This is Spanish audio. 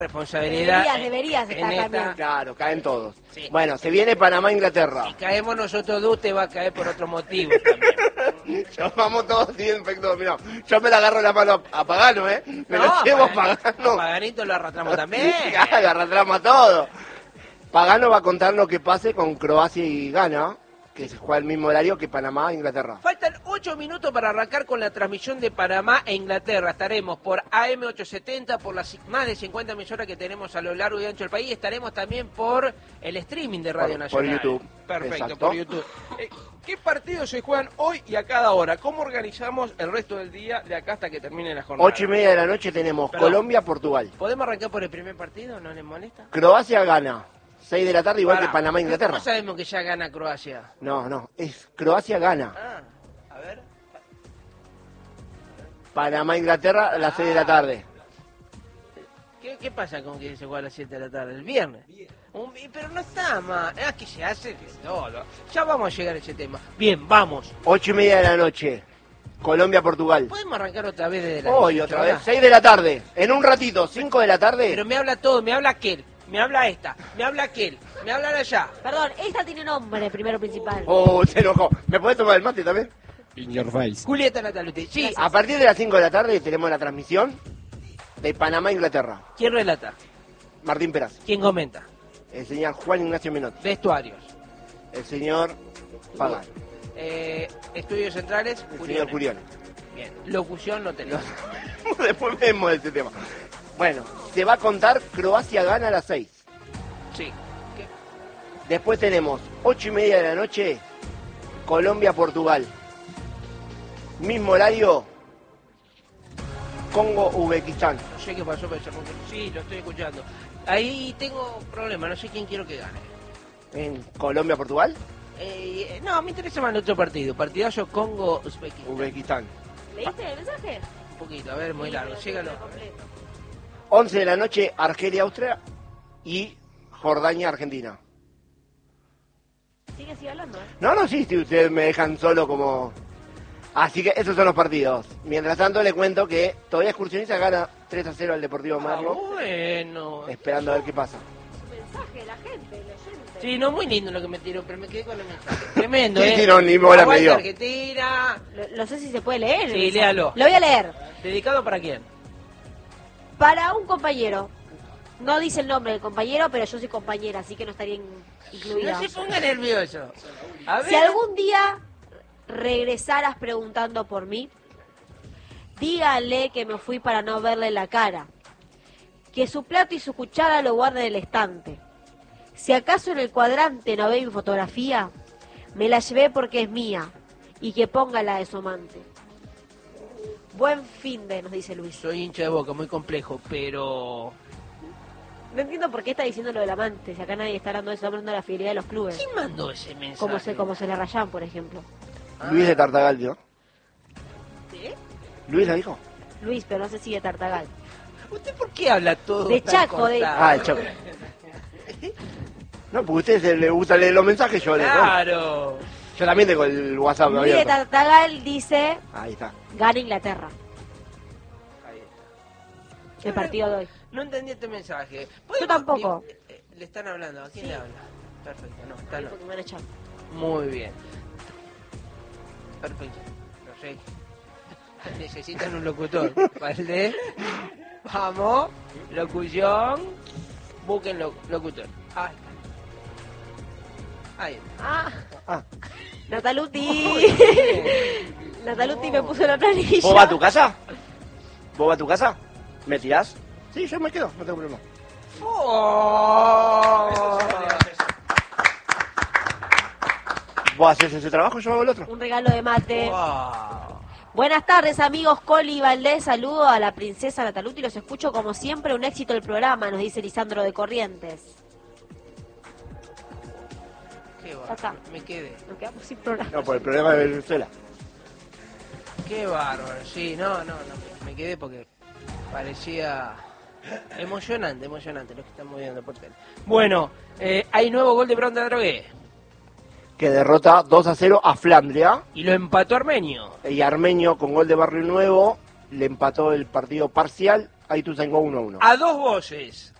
responsabilidad. Deberías estar también. Claro, caen todos. Sí. Bueno, se viene Panamá-Inglaterra. Si caemos nosotros dos, te va a caer por otro motivo también. Vamos todos bien, inspector. Mirá, yo me la agarro la mano a Pagano, ¿eh? Me lo llevo a Pagano. A Paganito lo arrastramos también. Lo arrastramos a todo. Pagano va a contar lo que pase con Croacia y Ghana, que se juega el mismo horario que Panamá e Inglaterra. Faltan 8 minutos para arrancar con la transmisión de Panamá e Inglaterra. Estaremos por AM870, por las más de 50 emisoras que tenemos a lo largo y ancho del país. Estaremos también por el streaming de Radio Nacional. Por YouTube. Perfecto, Exacto. por YouTube. ¿Qué partidos se juegan hoy y a cada hora? ¿Cómo organizamos el resto del día de acá hasta que termine la jornada? 8:30 de la noche tenemos Perdón. Colombia-Portugal. ¿Podemos arrancar por el primer partido? ¿No les molesta? Croacia-Ghana. 6 de la tarde, igual Pará, que Panamá-Inglaterra. ¿Cómo sabemos que ya gana Croacia? No, es Croacia-Ghana. A ver. Panamá-Inglaterra a las 6 de la tarde. ¿Qué pasa con que se juega a las 7 de la tarde? ¿El viernes? Pero no está mal. Es que se hace de todo. Ya vamos a llegar a ese tema. Bien, vamos. 8:30 de la noche. Colombia-Portugal. ¿Podemos arrancar otra vez desde la Hoy 18 otra vez. horas? 6 de la tarde. En un ratito. 5 de la tarde. Pero me habla todo. Me habla aquel. Me habla esta. Me habla aquel. Me habla de allá. Perdón, esta tiene nombre, primero principal. Oh, se enojó. ¿Me podés tomar el mate también? In your face. Julieta Nataluti. Sí. A partir de las 5 de la tarde tenemos la transmisión de Panamá-Inglaterra. ¿Quién relata? Martín Peraz. ¿Quién comenta? El señor Juan Ignacio Menotti. Vestuarios. El señor Pagano. Estudios centrales. El señor Curione. Bien. Locución no tenemos. Después vemos de ese tema. Bueno, se va a contar Croacia-Ghana a las 6. Sí. Después tenemos 8:30 de la noche Colombia-Portugal. Mismo horario Congo-Uzbekistán. No sé qué pasó, pero sí, lo estoy escuchando. Ahí tengo problema, no sé quién quiero que gane. En Colombia-Portugal, No, me interesa más el otro partido. Partidazo Congo-Uzbekistán. Uzbekistán. ¿Leíste el mensaje? Un poquito, a ver, muy largo. Llégalo. 11 de la noche Argelia-Austria y Jordania-Argentina. Sigue así hablando, ¿eh? No, sí, ustedes me dejan solo como... Así que esos son los partidos. Mientras tanto le cuento que todavía Excursionista gana 3-0 al Deportivo Merlo. Bueno. Esperando a ver qué pasa. Es un mensaje de la gente, el oyente. Sí, no muy lindo lo que me tiró, pero me quedé con el mensaje. Tremendo, Sí, no, ni bola me Aguante dio. Argentina. No sé si se puede leer. el Sí, mensaje. léalo. Lo voy a leer. ¿Dedicado para quién? Para un compañero. No dice el nombre del compañero, pero yo soy compañera, así que no estaría incluida. No se ponga nervioso. A ver. Si algún día regresaras preguntando por mí, dígale que me fui para no verle la cara, que su plato y su cuchara lo guarde en el estante. Si acaso en el cuadrante no ve mi fotografía, me la llevé porque es mía, y que ponga la de su amante. Buen fin de, nos dice Luis. Soy hincha de Boca, muy complejo, pero... No entiendo por qué está diciendo lo del amante, si acá nadie está hablando de eso, está hablando de la fidelidad de los clubes. ¿Quién mandó ese mensaje? Como se le rayan, por ejemplo. Luis de Tartagal, ¿no? ¿Sí? ¿Luis la dijo? Luis, pero no sé si de Tartagal. ¿Usted por qué habla todo De tan Chaco, de- cortado? Ah, el Chaco. No, porque a ustedes les gusta leer los mensajes, yo leo. Claro. Yo también tengo el WhatsApp Luis de abierto. Tartagal dice, Ahí está. gana Inglaterra, Ahí está. el partido de hoy. No entendí este mensaje. Yo tampoco. Le están hablando, ¿a quién le habla? Perfecto, no, está no. Porque me van a echar. Muy bien. Perfecto. No sé. Necesitan un locutor. ¿Vale? Vamos. Locución. Busquen locutor. Ahí está. Ahí está. Ah, Nataluti. Nataluti me puso la planilla. ¿Vos vas a tu casa? ¿Vos vas a tu casa? ¿Me tirás? Sí, yo me quedo, no tengo problema. ¡Oh! ¿Vos haces ese trabajo? Yo hago el otro. Un regalo de mate. Wow. Buenas tardes, amigos. Coli y Valdés, saludo a la princesa Nataluti. Los escucho como siempre. Un éxito el programa, nos dice Lisandro de Corrientes. Qué Ya está. bárbaro. Me quedé. Nos quedamos sin programa. No, por el problema de Venezuela. Qué bárbaro. Sí, no. Me quedé porque parecía emocionante lo que estamos viendo por tele. Bueno, hay nuevo gol de Brown de Drogué. Que derrota 2-0 a Flandria. Y lo empató Armenio. Y Armenio con gol de Barrio Nuevo le empató el partido parcial Ituzaingó 1-1. A dos voces,